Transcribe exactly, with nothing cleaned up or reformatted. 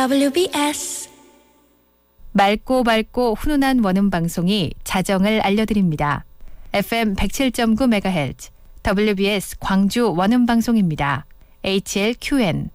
더블유비에스 맑고 밝고 훈훈한 원음 방송이 자정을 알려드립니다. 에프엠 백칠 점 구 메가헤르츠 더블유비에스 광주 원음 방송입니다. 에이치엘큐엔